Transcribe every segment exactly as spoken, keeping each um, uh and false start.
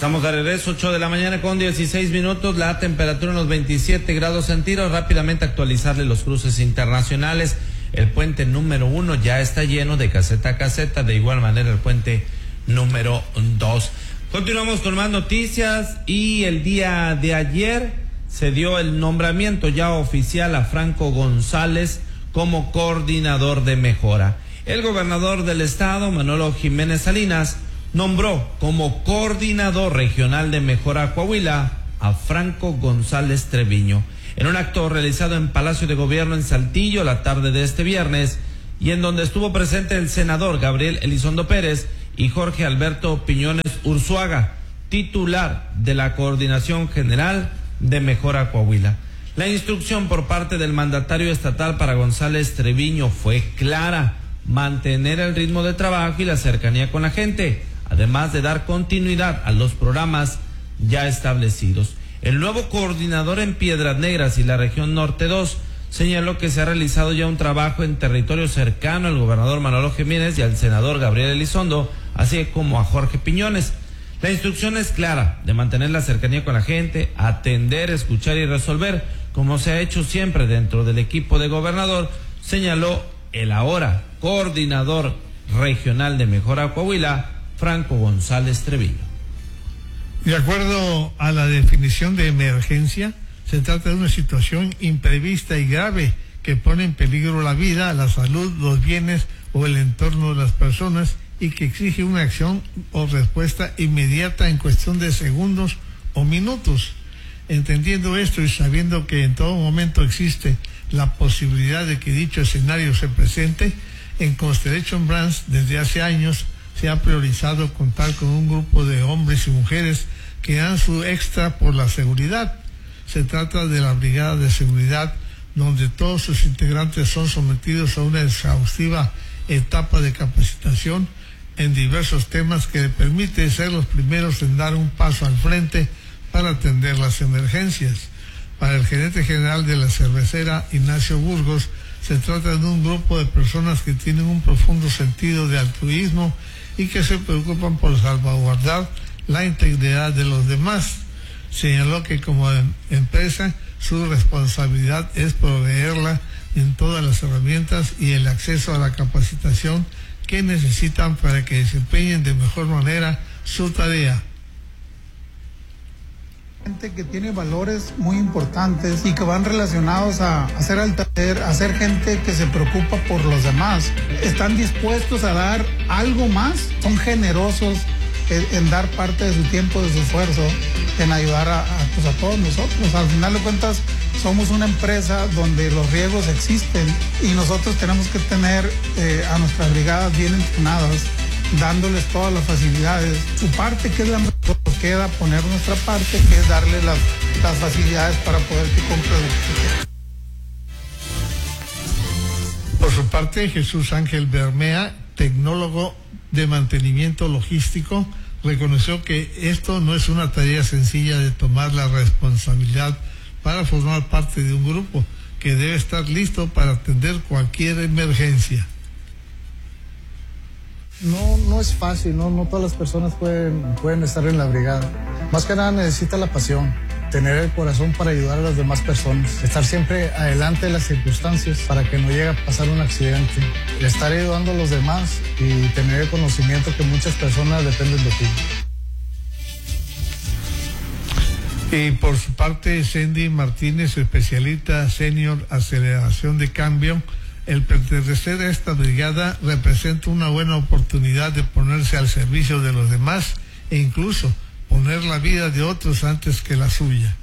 Estamos de regreso, ocho de la mañana con dieciséis minutos, la temperatura en los veintisiete grados centígrados. Rápidamente actualizarle los cruces internacionales. El puente número uno ya está lleno de caseta a caseta, de igual manera el puente número dos. Continuamos con más noticias y el día de ayer se dio el nombramiento ya oficial a Franco González como coordinador de mejora. El gobernador del estado, Manolo Jiménez Salinas, nombró como coordinador regional de mejora Coahuila a Franco González Treviño, en un acto realizado en Palacio de Gobierno en Saltillo la tarde de este viernes, y en donde estuvo presente el senador Gabriel Elizondo Pérez y Jorge Alberto Piñones Urzuaga, titular de la Coordinación General de Mejora Coahuila. La instrucción por parte del mandatario estatal para González Treviño fue clara: mantener el ritmo de trabajo y la cercanía con la gente, además de dar continuidad a los programas ya establecidos. El nuevo coordinador en Piedras Negras y la región Norte dos señaló que se ha realizado ya un trabajo en territorio cercano al gobernador Manolo Jiménez y al senador Gabriel Elizondo, así como a Jorge Piñones. La instrucción es clara: de mantener la cercanía con la gente, atender, escuchar y resolver, como se ha hecho siempre dentro del equipo de gobernador, señaló el ahora coordinador regional de Mejora Coahuila, Franco González Treviño. De acuerdo a la definición de emergencia, se trata de una situación imprevista y grave que pone en peligro la vida, la salud, los bienes o el entorno de las personas, y que exige una acción o respuesta inmediata en cuestión de segundos o minutos. Entendiendo esto y sabiendo que en todo momento existe la posibilidad de que dicho escenario se presente, en Constellation Brands desde hace años se ha priorizado contar con un grupo de hombres y mujeres que dan su extra por la seguridad. Se trata de la Brigada de Seguridad, donde todos sus integrantes son sometidos a una exhaustiva etapa de capacitación en diversos temas que le permite ser los primeros en dar un paso al frente para atender las emergencias. Para el gerente general de la cervecera, Ignacio Burgos, se trata de un grupo de personas que tienen un profundo sentido de altruismo y que se preocupan por salvaguardar la integridad de los demás. Señaló que como empresa su responsabilidad es proveerla en todas las herramientas y el acceso a la capacitación que necesitan para que desempeñen de mejor manera su tarea. Gente que tiene valores muy importantes y que van relacionados a hacer al taller, a ser gente que se preocupa por los demás. Están dispuestos a dar algo más, son generosos en, en dar parte de su tiempo, de su esfuerzo, en ayudar a, a, pues a todos nosotros. Al final de cuentas, somos una empresa donde los riesgos existen y nosotros tenemos que tener eh, a nuestras brigadas bien entrenadas, dándoles todas las facilidades. Su parte, que es la mejor, queda poner nuestra parte, que es darle las, las facilidades para poder que compre lo que quiera. Por su parte, Jesús Ángel Bermea, tecnólogo de mantenimiento logístico, reconoció que esto no es una tarea sencilla de tomar la responsabilidad para formar parte de un grupo que debe estar listo para atender cualquier emergencia. No, no es fácil, no, no todas las personas pueden, pueden estar en la brigada. Más que nada necesita la pasión, tener el corazón para ayudar a las demás personas, estar siempre adelante de las circunstancias para que no llegue a pasar un accidente, estar ayudando a los demás y tener el conocimiento que muchas personas dependen de ti. Y por su parte, Cindy Martínez, especialista senior aceleración de cambio, el pertenecer a esta brigada representa una buena oportunidad de ponerse al servicio de los demás e incluso poner la vida de otros antes que la suya.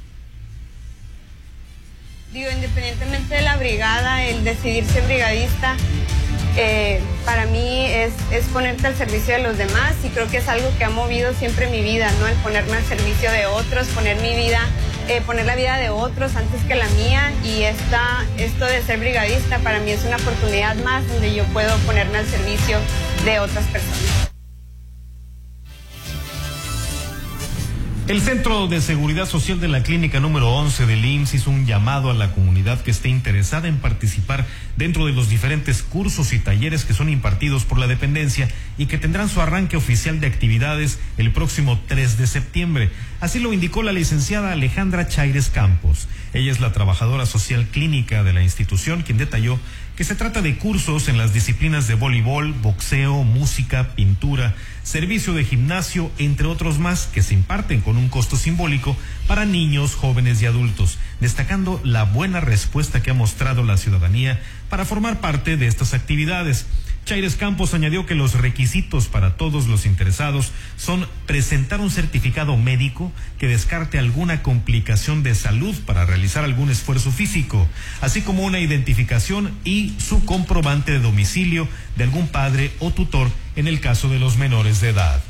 Digo, independientemente de la brigada, el decidir ser brigadista, eh, para mí es, es ponerte al servicio de los demás, y creo que es algo que ha movido siempre mi vida, ¿no? El ponerme al servicio de otros, poner mi vida, eh, poner la vida de otros antes que la mía, y esta, esto de ser brigadista para mí es una oportunidad más donde yo puedo ponerme al servicio de otras personas. El Centro de Seguridad Social de la Clínica número once del I M S S hizo un llamado a la comunidad que esté interesada en participar dentro de los diferentes cursos y talleres que son impartidos por la dependencia y que tendrán su arranque oficial de actividades el próximo tres de septiembre. Así lo indicó la licenciada Alejandra Chaires Campos. Ella es la trabajadora social clínica de la institución, quien detalló que se trata de cursos en las disciplinas de voleibol, boxeo, música, pintura, servicio de gimnasio, entre otros más, que se imparten con un costo simbólico para niños, jóvenes y adultos, destacando la buena respuesta que ha mostrado la ciudadanía para formar parte de estas actividades. Chaires Campos añadió que los requisitos para todos los interesados son presentar un certificado médico que descarte alguna complicación de salud para realizar algún esfuerzo físico, así como una identificación y su comprobante de domicilio de algún padre o tutor en el caso de los menores de edad.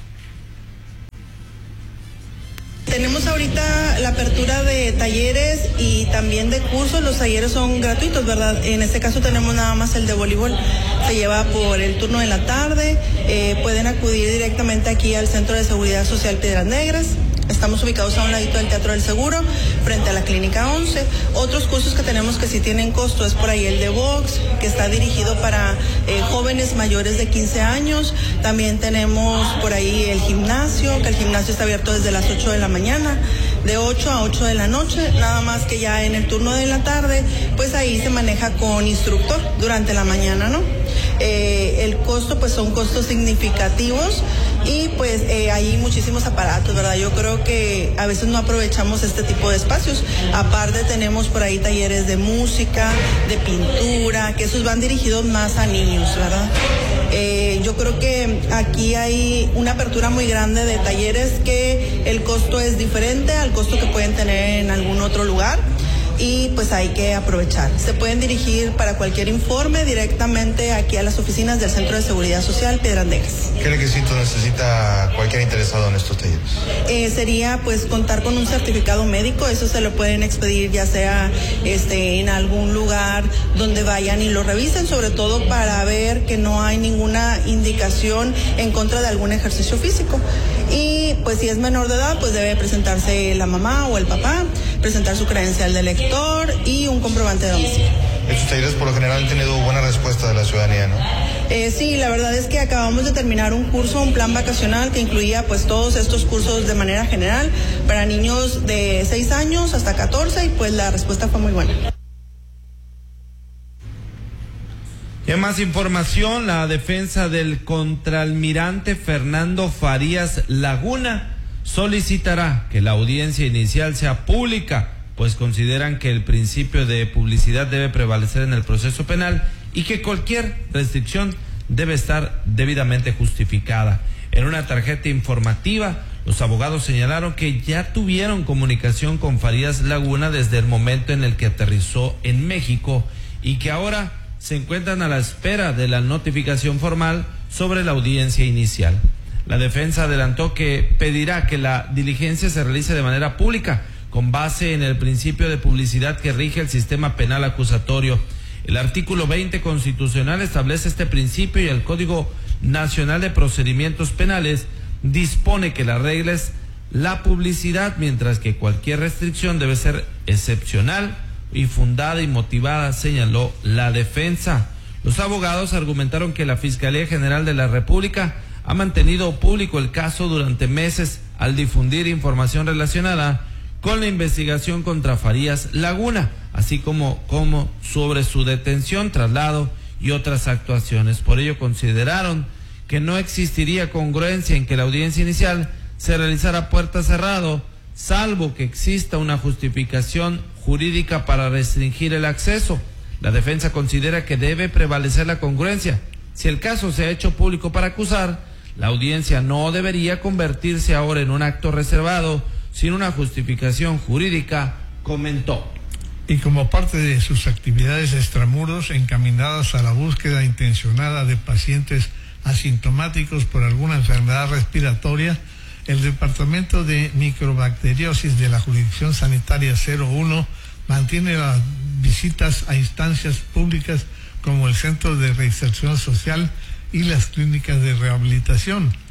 Tenemos ahorita la apertura de talleres y también de cursos. Los talleres son gratuitos, ¿verdad? En este caso tenemos nada más el de voleibol. Se lleva por el turno de la tarde. Eh, pueden acudir directamente aquí al Centro de Seguridad Social Piedras Negras. Estamos ubicados a un ladito del Teatro del Seguro, frente a la Clínica once. Otros cursos que tenemos que sí tienen costo es por ahí el de box, que está dirigido para eh, jóvenes mayores de quince años. También tenemos por ahí el gimnasio, que el gimnasio está abierto desde las ocho de la mañana, de ocho a ocho de la noche, nada más que ya en el turno de la tarde, pues ahí se maneja con instructor durante la mañana, ¿no? Eh, el costo, pues son costos significativos y pues eh, hay muchísimos aparatos, ¿verdad? Yo creo que a veces no aprovechamos este tipo de espacios. Aparte tenemos por ahí talleres de música, de pintura, que esos van dirigidos más a niños, ¿verdad? Eh, yo creo que aquí hay una apertura muy grande de talleres que el costo es diferente al costo que pueden tener en algún otro lugar. Y pues hay que aprovechar. Se pueden dirigir para cualquier informe directamente aquí a las oficinas del Centro de Seguridad Social Piedras Negras. ¿Qué requisitos necesita cualquier interesado en estos talleres? Eh, sería pues contar con un certificado médico, eso se lo pueden expedir ya sea este, en algún lugar donde vayan y lo revisen, sobre todo para ver que no hay ninguna indicación en contra de algún ejercicio físico. Y pues si es menor de edad, pues debe presentarse la mamá o el papá, presentar su credencial de lector y un comprobante de domicilio. Estos talleres por lo general han tenido buena respuesta de la ciudadanía, ¿no? Eh, sí, la verdad es que acabamos de terminar un curso, un plan vacacional que incluía pues todos estos cursos de manera general para niños de seis años hasta catorce y pues la respuesta fue muy buena. Y más información, la defensa del contraalmirante Fernando Farías Laguna solicitará que la audiencia inicial sea pública, pues consideran que el principio de publicidad debe prevalecer en el proceso penal y que cualquier restricción debe estar debidamente justificada. En una tarjeta informativa, los abogados señalaron que ya tuvieron comunicación con Farías Laguna desde el momento en el que aterrizó en México y que ahora se encuentran a la espera de la notificación formal sobre la audiencia inicial. La defensa adelantó que pedirá que la diligencia se realice de manera pública, con base en el principio de publicidad que rige el sistema penal acusatorio. El artículo veinte constitucional establece este principio y el Código Nacional de Procedimientos Penales dispone que la regla es la publicidad, mientras que cualquier restricción debe ser excepcional y fundada y motivada, señaló la defensa. Los abogados argumentaron que la Fiscalía General de la República ha mantenido público el caso durante meses al difundir información relacionada con la investigación contra Farías Laguna, así como, como sobre su detención, traslado y otras actuaciones. Por ello consideraron que no existiría congruencia en que la audiencia inicial se realizara a puerta cerrada, salvo que exista una justificación jurídica para restringir el acceso. La defensa considera que debe prevalecer la congruencia. Si el caso se ha hecho público para acusar, la audiencia no debería convertirse ahora en un acto reservado sin una justificación jurídica, comentó. Y como parte de sus actividades extramuros encaminadas a la búsqueda intencionada de pacientes asintomáticos por alguna enfermedad respiratoria, el Departamento de Microbacteriosis de la Jurisdicción Sanitaria cero uno mantiene las visitas a instancias públicas como el Centro de Reinserción Social y las clínicas de rehabilitación.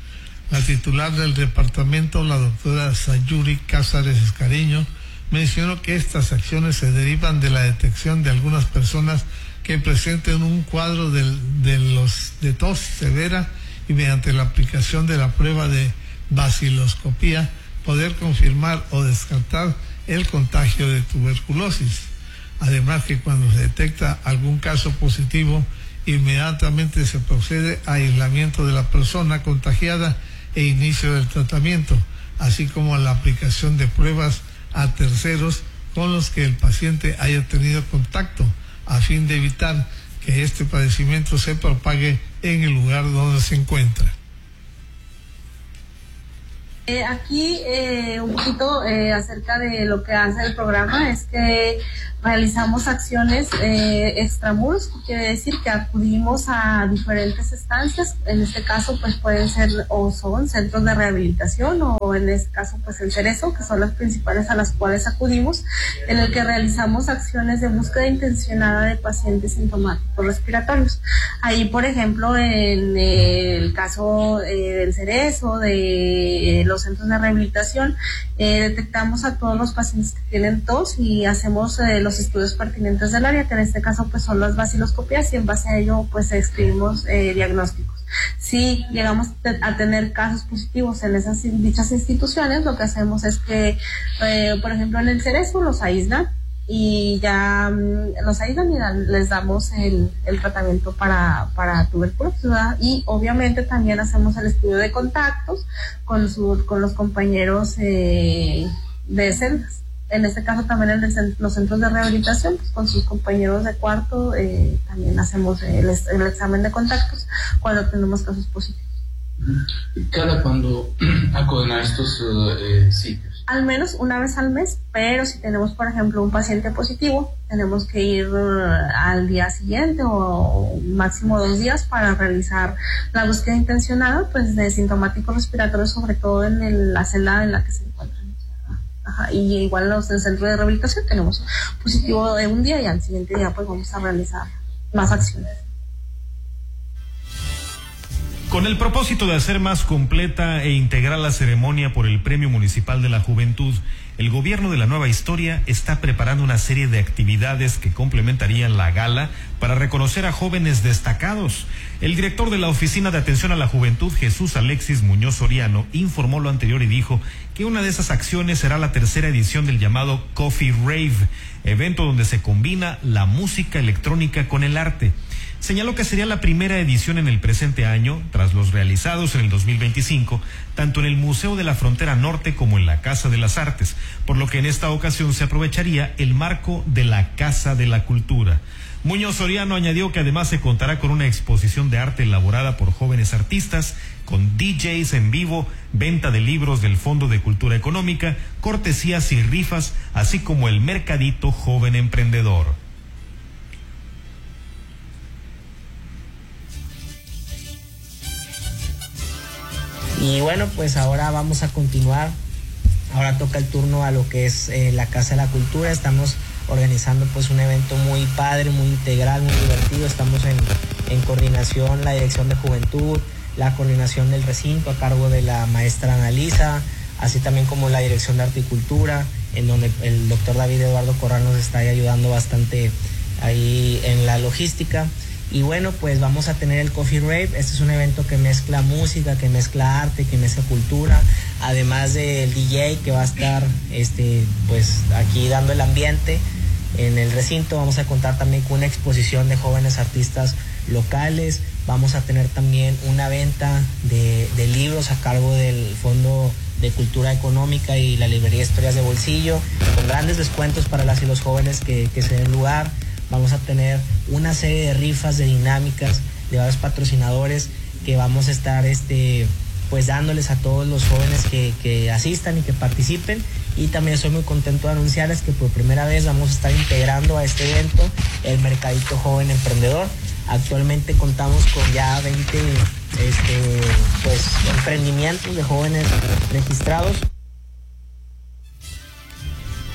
La titular del departamento, la doctora Sayuri Cázares Escariño, mencionó que estas acciones se derivan de la detección de algunas personas que presenten un cuadro de, de, los, de tos severa y mediante la aplicación de la prueba de baciloscopía poder confirmar o descartar el contagio de tuberculosis. Además que cuando se detecta algún caso positivo, inmediatamente se procede a aislamiento de la persona contagiada e inicio del tratamiento, así como a la aplicación de pruebas a terceros con los que el paciente haya tenido contacto, a fin de evitar que este padecimiento se propague en el lugar donde se encuentra. Eh, aquí eh, un poquito eh, acerca de lo que hace el programa es que realizamos acciones eh, extramuros, que quiere decir que acudimos a diferentes estancias. En este caso pues pueden ser o son centros de rehabilitación o en este caso pues el Cerezo, que son las principales a las cuales acudimos, en el que realizamos acciones de búsqueda intencionada de pacientes sintomáticos respiratorios. Ahí por ejemplo en el caso eh, del Cerezo, de eh, los centros de rehabilitación, eh, detectamos a todos los pacientes que tienen tos y hacemos eh, los estudios pertinentes del área, que en este caso pues son las baciloscopias, y en base a ello pues escribimos eh, diagnósticos. Si llegamos a tener casos positivos en esas dichas instituciones, lo que hacemos es que eh, por ejemplo en el Cerezo los aíslan y ya um, los aíslan y dan, les damos el, el tratamiento para, para tuberculosis, ¿verdad? Y obviamente también hacemos el estudio de contactos con, su, con los compañeros eh, de celdas. En este caso también en el, los centros de rehabilitación, pues con sus compañeros de cuarto eh, también hacemos el, el examen de contactos cuando tenemos casos positivos. ¿Cada cuándo acuden a estos uh, sitios? Al menos una vez al mes, pero si tenemos, por ejemplo, un paciente positivo, tenemos que ir uh, al día siguiente o máximo dos días para realizar la búsqueda intencionada pues de sintomáticos respiratorios, sobre todo en el, la celda en la que se encuentran. Ajá, y igual en los en el centro de rehabilitación tenemos positivo de un día y al siguiente día pues vamos a realizar más acciones. Con el propósito de hacer más completa e integral la ceremonia por el Premio Municipal de la Juventud, el gobierno de la Nueva Historia está preparando una serie de actividades que complementarían la gala para reconocer a jóvenes destacados. El director de la Oficina de Atención a la Juventud, Jesús Alexis Muñoz Soriano, informó lo anterior y dijo que una de esas acciones será la tercera edición del llamado Coffee Rave, evento donde se combina la música electrónica con el arte. Señaló que sería la primera edición en el presente año, tras los realizados en el dos mil veinticinco, tanto en el Museo de la Frontera Norte como en la Casa de las Artes, por lo que en esta ocasión se aprovecharía el marco de la Casa de la Cultura. Muñoz Soriano añadió que además se contará con una exposición de arte elaborada por jóvenes artistas, con D Js en vivo, venta de libros del Fondo de Cultura Económica, cortesías y rifas, así como el Mercadito Joven Emprendedor. Y bueno, pues ahora vamos a continuar. Ahora toca el turno a lo que es eh, la Casa de la Cultura. Estamos organizando pues un evento muy padre, muy integral, muy divertido. Estamos en, en coordinación, la Dirección de Juventud, la coordinación del recinto a cargo de la maestra Analisa, así también como la Dirección de Arte y Cultura, en donde el doctor David Eduardo Corral nos está ayudando bastante ahí en la logística. Y bueno, pues vamos a tener el Coffee Rave. Este es un evento que mezcla música, que mezcla arte, que mezcla cultura, además del D J que va a estar este, pues aquí dando el ambiente en el recinto. Vamos a contar también con una exposición de jóvenes artistas locales. Vamos a tener también una venta de, de libros a cargo del Fondo de Cultura Económica y la librería Historias de Bolsillo, con grandes descuentos para las y los jóvenes que, que se den lugar. Vamos a tener una serie de rifas, de dinámicas, de varios patrocinadores que vamos a estar este, pues dándoles a todos los jóvenes que, que asistan y que participen. Y también estoy muy contento de anunciarles que por primera vez vamos a estar integrando a este evento el Mercadito Joven Emprendedor. Actualmente contamos con ya veinte este, pues, emprendimientos de jóvenes registrados.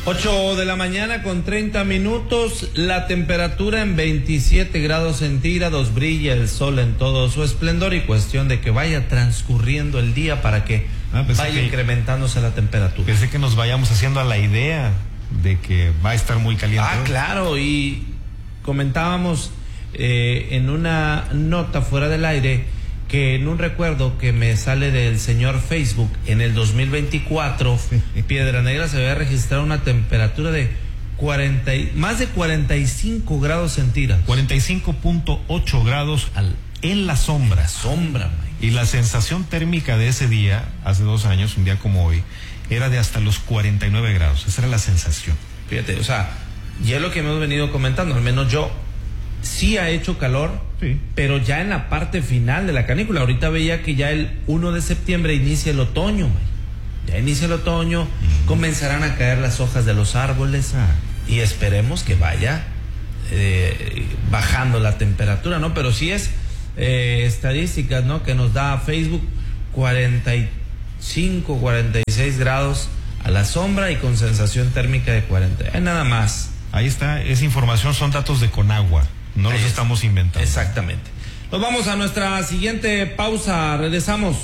ocho de la mañana con treinta minutos, la temperatura en veintisiete grados centígrados, brilla el sol en todo su esplendor y cuestión de que vaya transcurriendo el día para que ah, vaya que, incrementándose la temperatura. Pensé que nos vayamos haciendo a la idea de que va a estar muy caliente. Ah, claro, y comentábamos eh, en una nota fuera del aire que en un recuerdo que me sale del señor Facebook, en el dos mil veinticuatro, Piedra Negra se había registrado una temperatura de cuarenta, más de cuarenta y cinco grados centígrados. cuarenta y cinco punto ocho grados al, en la sombra. Sombra, man. Y la sensación térmica de ese día, hace dos años, un día como hoy, era de hasta los cuarenta y nueve grados. Esa era la sensación. Fíjate, o sea, ya es lo que hemos venido comentando, al menos yo. Sí ha hecho calor, sí, pero ya en la parte final de la canícula. Ahorita veía que ya el primero de septiembre inicia el otoño, man. Ya inicia el otoño, mm. comenzarán a caer las hojas de los árboles ah. y esperemos que vaya eh, bajando la temperatura, ¿no? Pero sí es eh, estadísticas, ¿no? Que nos da Facebook, cuarenta y cinco, cuarenta y seis grados a la sombra y con sensación térmica de cuarenta. Eh, nada más. Ahí está, esa información son datos de Conagua. No los estamos inventando. Exactamente. Nos vamos a nuestra siguiente pausa. Regresamos.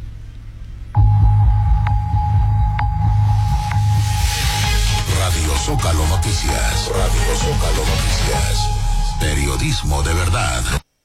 Radio Zócalo Noticias. Radio Zócalo Noticias. Periodismo de verdad.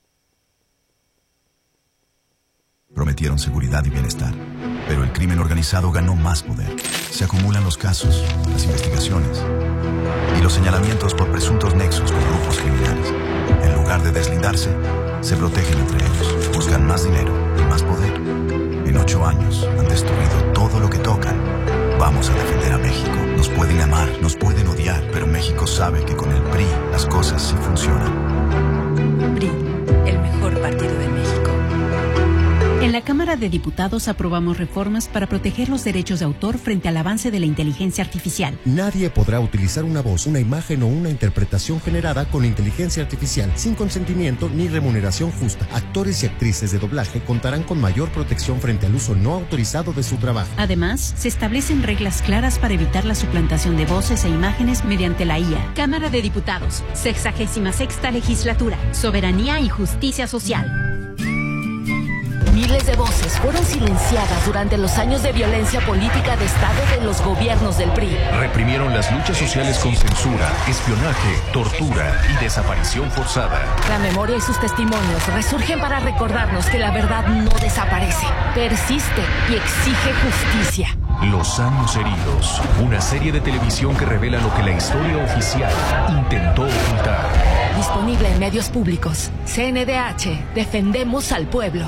Prometieron seguridad y bienestar, pero el crimen organizado ganó más poder. Se acumulan los casos, las investigaciones y los señalamientos por presuntos nexos con grupos criminales. En lugar de deslindarse, se protegen entre ellos, buscan más dinero y más poder. En ocho años han destruido todo lo que tocan. Vamos a defender a México. Nos pueden amar, nos pueden odiar, pero México sabe que con el P R I las cosas sí funcionan. P R I, el mejor partido de México. En la Cámara de Diputados aprobamos reformas para proteger los derechos de autor frente al avance de la inteligencia artificial. Nadie podrá utilizar una voz, una imagen o una interpretación generada con inteligencia artificial sin consentimiento ni remuneración justa. Actores y actrices de doblaje contarán con mayor protección frente al uso no autorizado de su trabajo. Además, se establecen reglas claras para evitar la suplantación de voces e imágenes mediante la I A. Cámara de Diputados, sexagésima sexta legislatura, soberanía y justicia social. Miles de voces fueron silenciadas durante los años de violencia política de Estado de los gobiernos del P R I. Reprimieron las luchas sociales con censura, espionaje, tortura y desaparición forzada. La memoria y sus testimonios resurgen para recordarnos que la verdad no desaparece, persiste y exige justicia. Los años heridos, una serie de televisión que revela lo que la historia oficial intentó ocultar. Disponible en medios públicos. C N D H, defendemos al pueblo.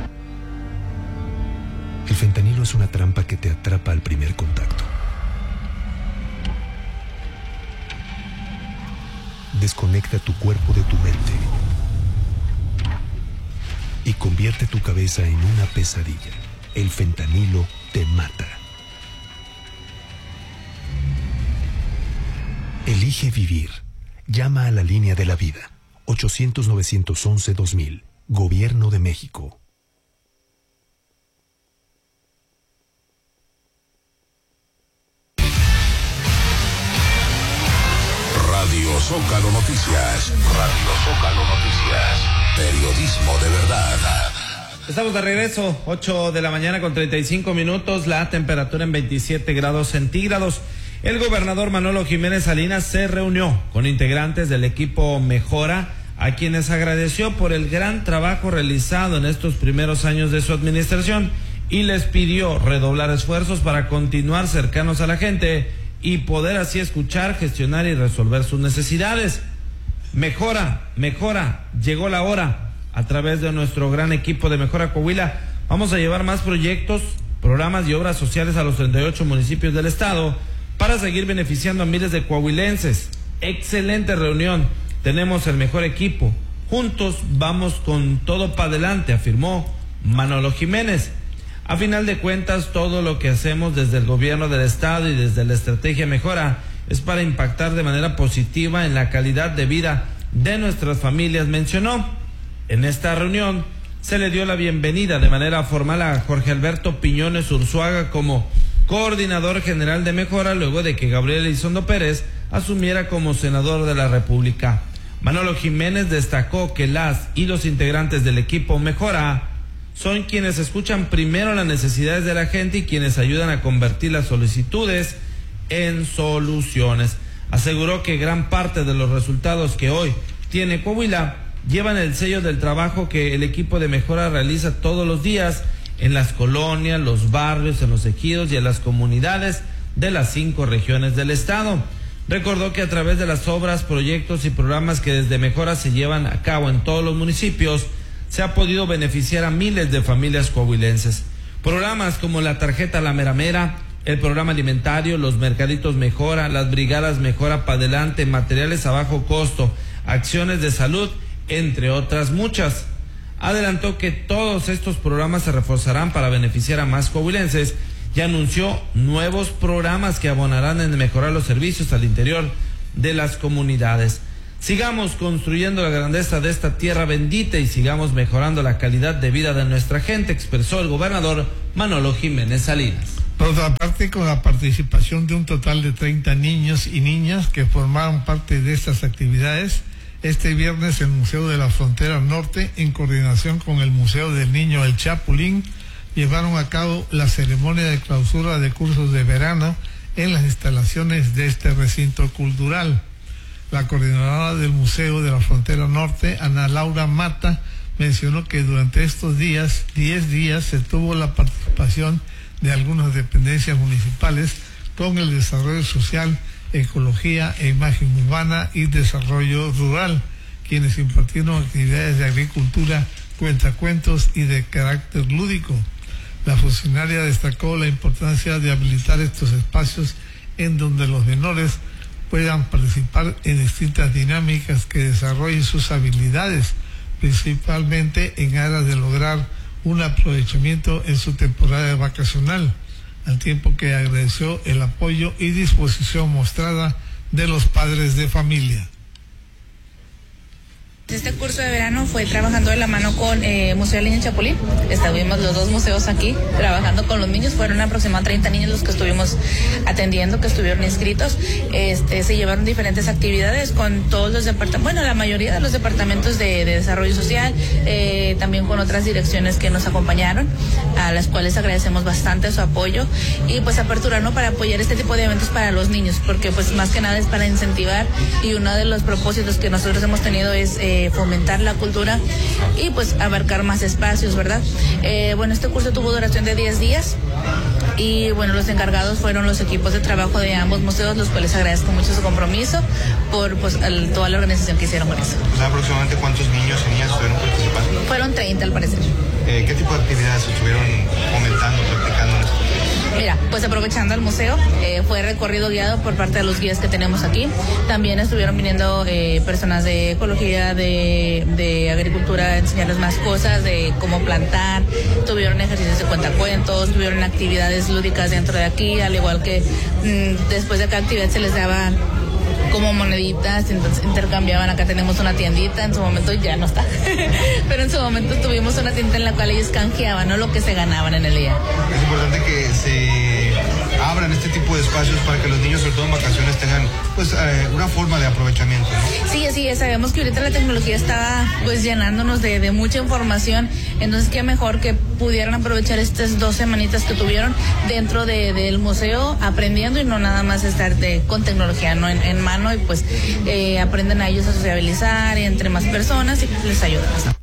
El fentanilo es una trampa que te atrapa al primer contacto. Desconecta tu cuerpo de tu mente y convierte tu cabeza en una pesadilla. El fentanilo te mata. Elige vivir. Llama a la línea de la vida. ochocientos, novecientos once, dos mil. Gobierno de México. Radio Zócalo Noticias. Radio Zócalo Noticias. Periodismo de verdad. Estamos de regreso, ocho de la mañana con treinta y cinco minutos, la temperatura en veintisiete grados centígrados. El gobernador Manolo Jiménez Salinas se reunió con integrantes del equipo Mejora, a quienes agradeció por el gran trabajo realizado en estos primeros años de su administración y les pidió redoblar esfuerzos para continuar cercanos a la gente y poder así escuchar, gestionar y resolver sus necesidades. Mejora, mejora, llegó la hora. A través de nuestro gran equipo de Mejora Coahuila, vamos a llevar más proyectos, programas y obras sociales a los treinta y ocho municipios del estado para seguir beneficiando a miles de coahuilenses. Excelente reunión, tenemos el mejor equipo. Juntos vamos con todo para adelante, afirmó Manolo Jiménez. A final de cuentas, todo lo que hacemos desde el gobierno del estado y desde la estrategia Mejora es para impactar de manera positiva en la calidad de vida de nuestras familias, mencionó. En esta reunión se le dio la bienvenida de manera formal a Jorge Alberto Piñones Urzuaga como coordinador general de Mejora, luego de que Gabriel Elizondo Pérez asumiera como senador de la República. Manolo Jiménez destacó que las y los integrantes del equipo Mejora son quienes escuchan primero las necesidades de la gente y quienes ayudan a convertir las solicitudes en soluciones. Aseguró que gran parte de los resultados que hoy tiene Coahuila llevan el sello del trabajo que el equipo de Mejora realiza todos los días en las colonias, los barrios, en los ejidos y en las comunidades de las cinco regiones del estado. Recordó que a través de las obras, proyectos y programas que desde Mejora se llevan a cabo en todos los municipios, se ha podido beneficiar a miles de familias coahuilenses. Programas como la tarjeta La Mera Mera, el programa alimentario, los mercaditos Mejora, las brigadas Mejora pa' Adelante, materiales a bajo costo, acciones de salud, entre otras muchas. Adelantó que todos estos programas se reforzarán para beneficiar a más coahuilenses y anunció nuevos programas que abonarán en mejorar los servicios al interior de las comunidades. Sigamos construyendo la grandeza de esta tierra bendita y sigamos mejorando la calidad de vida de nuestra gente, expresó el gobernador Manolo Jiménez Salinas. Por otra parte, con la participación de un total de treinta niños y niñas que formaron parte de estas actividades, este viernes el Museo de la Frontera Norte, en coordinación con el Museo del Niño El Chapulín, llevaron a cabo la ceremonia de clausura de cursos de verano en las instalaciones de este recinto cultural. La coordinadora del Museo de la Frontera Norte, Ana Laura Mata, mencionó que durante estos días, diez días, se tuvo la participación de algunas dependencias municipales con el desarrollo social, ecología e imagen urbana y desarrollo rural, quienes impartieron actividades de agricultura, cuentacuentos y de carácter lúdico. La funcionaria destacó la importancia de habilitar estos espacios en donde los menores puedan participar en distintas dinámicas que desarrollen sus habilidades, principalmente en aras de lograr un aprovechamiento en su temporada vacacional, al tiempo que agradeció el apoyo y disposición mostrada de los padres de familia. Este curso de verano fue trabajando de la mano con eh, Museo del Niño Chapulín. Estuvimos los dos museos aquí trabajando con los niños. Fueron aproximadamente treinta niños los que estuvimos atendiendo, que estuvieron inscritos. Este, se llevaron diferentes actividades con todos los departamentos, bueno, la mayoría de los departamentos de, de desarrollo social, eh, también con otras direcciones que nos acompañaron, a las cuales agradecemos bastante su apoyo y pues aperturarnos para apoyar este tipo de eventos para los niños, porque pues más que nada es para incentivar, y uno de los propósitos que nosotros hemos tenido es eh, fomentar la cultura y pues abarcar más espacios, ¿verdad? Eh, bueno, este curso tuvo duración de diez días y bueno, los encargados fueron los equipos de trabajo de ambos museos, los cuales agradezco mucho su compromiso por pues el, toda la organización que hicieron con eso. ¿Aproximadamente cuántos niños y niñas estuvieron participando? Fueron treinta al parecer. Eh, ¿Qué tipo de actividades estuvieron fomentando, practicando en estos días? Mira, pues aprovechando el museo, eh, fue recorrido guiado por parte de los guías que tenemos aquí. También estuvieron viniendo eh, personas de ecología, de, de agricultura, a enseñarles más cosas, de cómo plantar. Tuvieron ejercicios de cuentacuentos, tuvieron actividades lúdicas dentro de aquí, al igual que mmm, después de cada actividad se les daba como moneditas, entonces intercambiaban. Acá tenemos una tiendita, en su momento ya no está, pero en su momento tuvimos una tienda en la cual ellos canjeaban, ¿no?, lo que se ganaban en el día. Es importante que se abran este tipo de espacios para que los niños, sobre todo en vacaciones, tengan pues eh, una forma de aprovechamiento, ¿no? Sí, así es. Sabemos que ahorita la tecnología está pues llenándonos de, de mucha información, entonces qué mejor que pudieran aprovechar estas dos semanitas que tuvieron dentro de, del museo aprendiendo, y no nada más estar de, con tecnología, ¿no?, en, en mano, y pues eh, aprenden a ellos a sociabilizar entre más personas y les ayuda.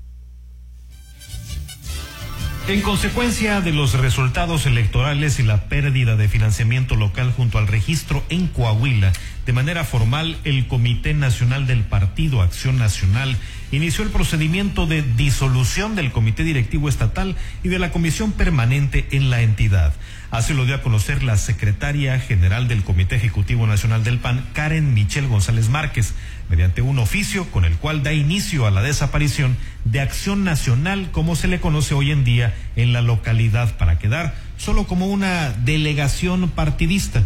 En consecuencia de los resultados electorales y la pérdida de financiamiento local junto al registro en Coahuila, de manera formal, el Comité Nacional del Partido Acción Nacional inició el procedimiento de disolución del Comité Directivo Estatal y de la Comisión Permanente en la entidad. Así lo dio a conocer la secretaria general del Comité Ejecutivo Nacional del P A N, Karen Michelle González Márquez, mediante un oficio con el cual da inicio a la desaparición de Acción Nacional, como se le conoce hoy en día en la localidad, para quedar solo como una delegación partidista.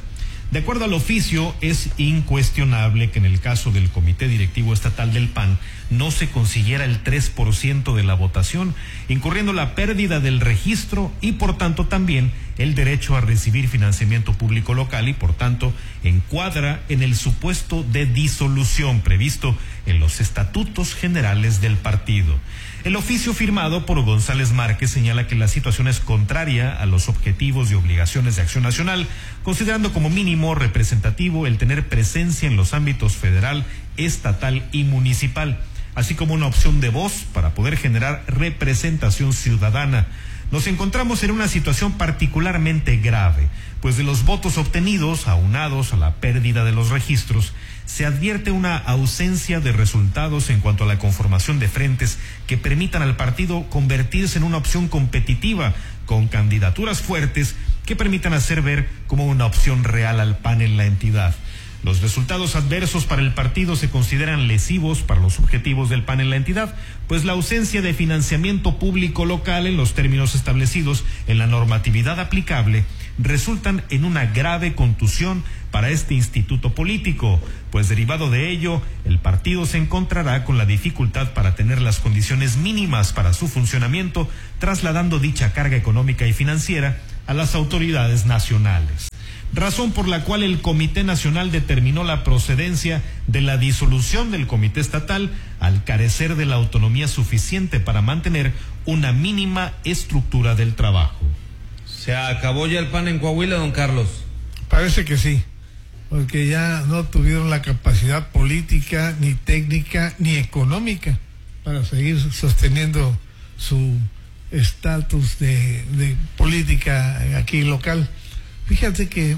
De acuerdo al oficio, es incuestionable que en el caso del Comité Directivo Estatal del P A N no se consiguiera el tres por ciento de la votación, incurriendo la pérdida del registro y por tanto también el derecho a recibir financiamiento público local y por tanto encuadra en el supuesto de disolución previsto en los estatutos generales del partido. El oficio firmado por González Márquez señala que la situación es contraria a los objetivos y obligaciones de Acción Nacional, considerando como mínimo representativo el tener presencia en los ámbitos federal, estatal y municipal, así como una opción de voz para poder generar representación ciudadana. Nos encontramos en una situación particularmente grave, pues de los votos obtenidos, aunados a la pérdida de los registros, se advierte una ausencia de resultados en cuanto a la conformación de frentes que permitan al partido convertirse en una opción competitiva, con candidaturas fuertes que permitan hacer ver como una opción real al P A N en la entidad. Los resultados adversos para el partido se consideran lesivos para los objetivos del P A N en la entidad, pues la ausencia de financiamiento público local en los términos establecidos en la normatividad aplicable resultan en una grave contusión para este instituto político, pues derivado de ello, el partido se encontrará con la dificultad para tener las condiciones mínimas para su funcionamiento, trasladando dicha carga económica y financiera a las autoridades nacionales. Razón por la cual el Comité Nacional determinó la procedencia de la disolución del Comité Estatal al carecer de la autonomía suficiente para mantener una mínima estructura del trabajo. ¿Se acabó ya el P A N en Coahuila, don Carlos? Parece que sí, porque ya no tuvieron la capacidad política, ni técnica, ni económica para seguir sosteniendo su estatus de, de política aquí local. Fíjate que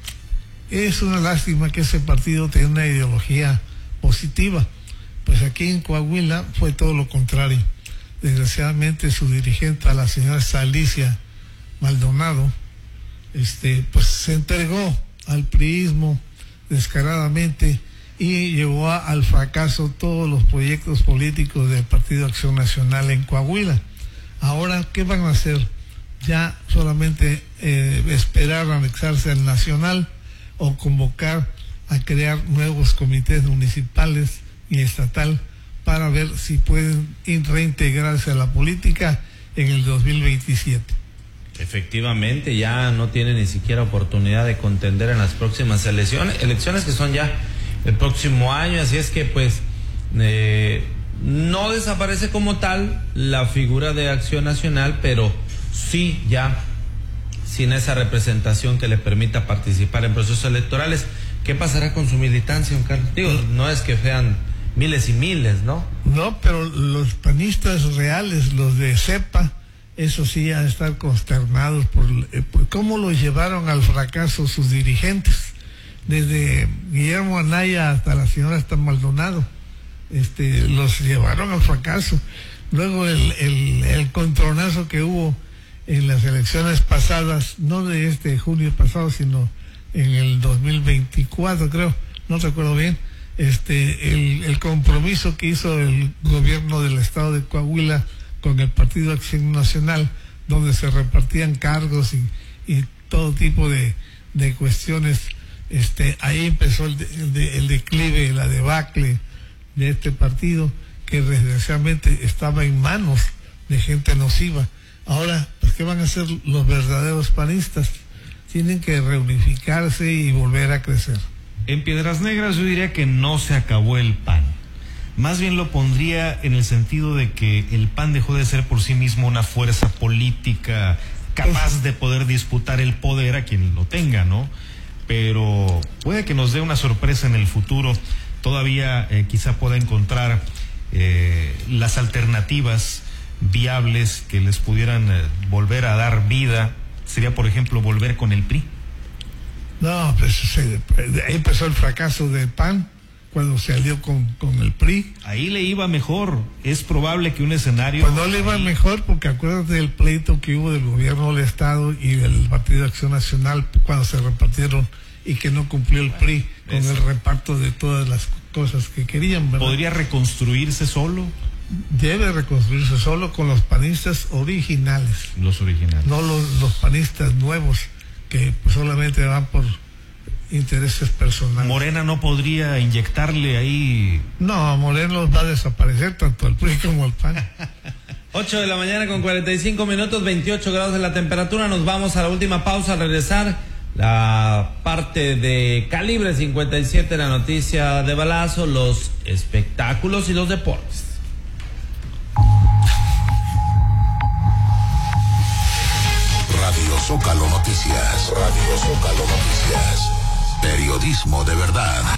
es una lástima que ese partido tenga una ideología positiva, pues aquí en Coahuila fue todo lo contrario. Desgraciadamente su dirigente, la señora Salicia Maldonado, este, pues se entregó al priismo descaradamente y llevó a, al fracaso todos los proyectos políticos del Partido Acción Nacional en Coahuila. Ahora, ¿qué van a hacer? Ya solamente eh, esperar anexarse al nacional o convocar a crear nuevos comités municipales y estatal para ver si pueden reintegrarse a la política en el dos mil veintisiete. Efectivamente, ya no tiene ni siquiera oportunidad de contender en las próximas elecciones, elecciones que son ya el próximo año, así es que pues eh, no desaparece como tal la figura de Acción Nacional, pero sí ya sin esa representación que le permita participar en procesos electorales. ¿Qué pasará con su militancia, don Carlos? Digo, no es que sean miles y miles, ¿no? No, pero los panistas reales, los de cepa, eso sí, a estar consternados por, eh, por cómo los llevaron al fracaso sus dirigentes, desde Guillermo Anaya hasta la señora hasta Maldonado, este, los llevaron al fracaso. Luego el, el, el contronazo que hubo en las elecciones pasadas, no de este junio pasado, sino en el dos mil veinticuatro, creo, no recuerdo bien, este, el, el compromiso que hizo el gobierno del estado de Coahuila con el Partido Acción Nacional, donde se repartían cargos y, y todo tipo de, de cuestiones, este, ahí empezó el, de, el, de, el declive, la debacle de este partido, que desgraciadamente estaba en manos de gente nociva. Ahora, pues, ¿qué van a hacer los verdaderos panistas? Tienen que reunificarse y volver a crecer. En Piedras Negras yo diría que no se acabó el P A N. Más bien lo pondría en el sentido de que el P A N dejó de ser por sí mismo una fuerza política capaz de poder disputar el poder a quien lo tenga, ¿no? Pero puede que nos dé una sorpresa en el futuro. Todavía eh, quizá pueda encontrar eh, las alternativas viables que les pudieran eh, volver a dar vida. Sería, por ejemplo, volver con el P R I. No, pues se, ahí empezó el fracaso del P A N cuando se alió con, con el P R I. Ahí le iba mejor. Es probable que un escenario... Pues no le iba ahí mejor, porque acuérdate del pleito que hubo del gobierno del Estado y del Partido de Acción Nacional cuando se repartieron y que no cumplió el P R I con el reparto de todas las cosas que querían, ¿verdad? ¿Podría reconstruirse solo? Debe reconstruirse solo con los panistas originales. Los originales. No los, los panistas nuevos que pues solamente van por intereses personales. Morena no podría inyectarle ahí. No, Morena los va a desaparecer, tanto el P R I como el P A N. ocho de la mañana con cuarenta y cinco minutos, veintiocho grados de la temperatura. Nos vamos a la última pausa. Al regresar, la parte de Calibre cincuenta y siete, la noticia de balazo, los espectáculos y los deportes. Radio Zócalo Noticias. Radio Zócalo Noticias. Periodismo de verdad.